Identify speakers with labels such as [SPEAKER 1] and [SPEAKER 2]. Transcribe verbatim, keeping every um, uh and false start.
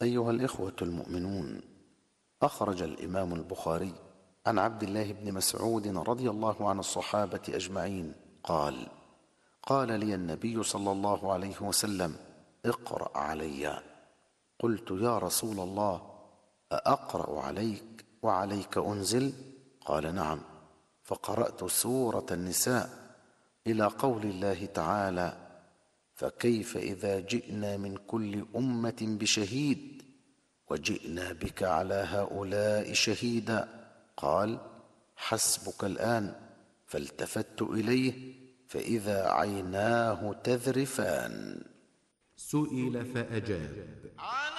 [SPEAKER 1] أيها الإخوة المؤمنون، أخرج الإمام البخاري عن عبد الله بن مسعود رضي الله عن الصحابة أجمعين قال: قال لي النبي صلى الله عليه وسلم: اقرأ علي. قلت: يا رسول الله، أأقرأ عليك وعليك أنزل؟ قال: نعم. فقرأت سورة النساء إلى قول الله تعالى: فكيف إذا جئنا من كل أمة بشهيد وجئنا بك على هؤلاء شهيدا. قال: حسبك الآن. فالتفت إليه فإذا عيناه تذرفان.
[SPEAKER 2] سئل فأجاب: